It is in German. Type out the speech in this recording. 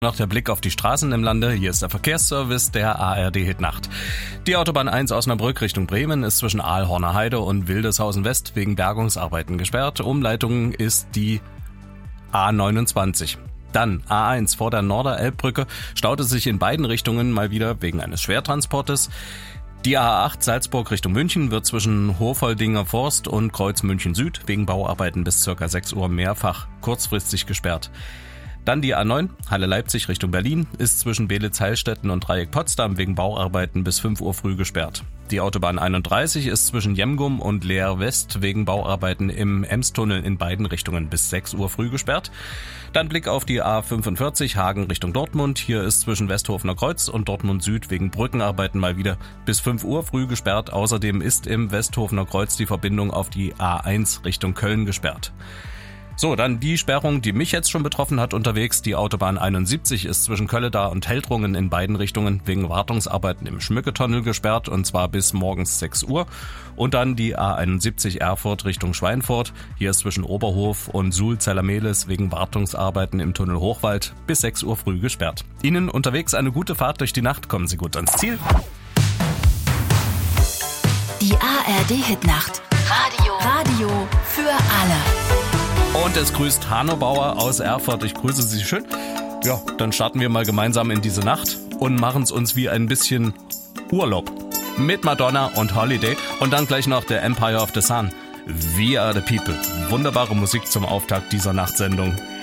Noch der Blick auf die Straßen im Lande. Hier ist der Verkehrsservice der ARD Hit Nacht. Die Autobahn 1 Osnabrück Richtung Bremen ist zwischen Aalhorner Heide und Wildeshausen West wegen Bergungsarbeiten gesperrt. Umleitung ist die A29. Dann A1 vor der Norderelbbrücke staute sich in beiden Richtungen mal wieder wegen eines Schwertransportes. Die A8 Salzburg Richtung München wird zwischen Hofoldinger Forst und Kreuz München Süd wegen Bauarbeiten bis ca. 6 Uhr mehrfach kurzfristig gesperrt. Dann die A9 Halle-Leipzig Richtung Berlin ist zwischen Beelitz-Heilstätten und Dreieck Potsdam wegen Bauarbeiten bis 5 Uhr früh gesperrt. Die Autobahn 31 ist zwischen Jemgum und Leer West wegen Bauarbeiten im Emstunnel in beiden Richtungen bis 6 Uhr früh gesperrt. Dann Blick auf die A45 Hagen Richtung Dortmund. Hier ist zwischen Westhofener Kreuz und Dortmund Süd wegen Brückenarbeiten mal wieder bis 5 Uhr früh gesperrt. Außerdem ist im Westhofener Kreuz die Verbindung auf die A1 Richtung Köln gesperrt. So, dann die Sperrung, die mich jetzt schon betroffen hat unterwegs. Die Autobahn 71 ist zwischen Kölleda und Heldrungen in beiden Richtungen wegen Wartungsarbeiten im Schmücketunnel gesperrt und zwar bis morgens 6 Uhr. Und dann die A71 Erfurt Richtung Schweinfurt. Hier ist zwischen Oberhof und Suhl-Zellermehlis wegen Wartungsarbeiten im Tunnel Hochwald bis 6 Uhr früh gesperrt. Ihnen unterwegs eine gute Fahrt durch die Nacht. Kommen Sie gut ans Ziel. Die ARD Hitnacht. Radio für alle. Und es grüßt Hanno Bauer aus Erfurt. Ich grüße Sie schön. Ja, dann starten wir mal gemeinsam in diese Nacht und machen es uns wie ein bisschen Urlaub. Mit Madonna und Holiday und dann gleich noch der Empire of the Sun. We are the people. Wunderbare Musik zum Auftakt dieser Nachtsendung.